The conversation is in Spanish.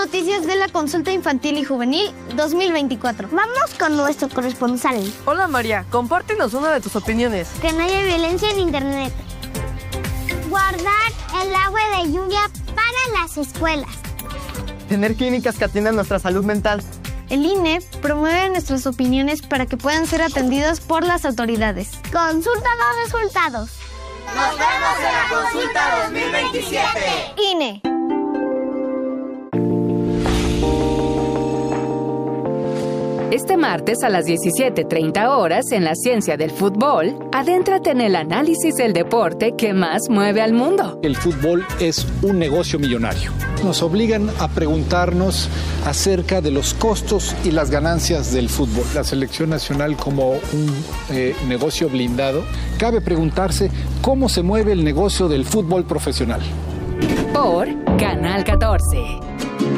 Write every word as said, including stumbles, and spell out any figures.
noticias de la consulta infantil y juvenil dos mil veinticuatro. Vamos con nuestro corresponsal. Hola María, compártenos una de tus opiniones. Que no haya violencia en internet. Guardar el agua de lluvia para las escuelas. Tener clínicas que atiendan nuestra salud mental. El I N E promueve nuestras opiniones para que puedan ser atendidas por las autoridades. Consulta los resultados. ¡Nos vemos en la consulta dos mil veintisiete! I N E. Este martes a las diecisiete treinta horas en la ciencia del fútbol, adéntrate en el análisis del deporte que más mueve al mundo. El fútbol es un negocio millonario. Nos obligan a preguntarnos acerca de los costos y las ganancias del fútbol. La selección nacional como un eh, negocio blindado. Cabe preguntarse cómo se mueve el negocio del fútbol profesional. Por Canal catorce.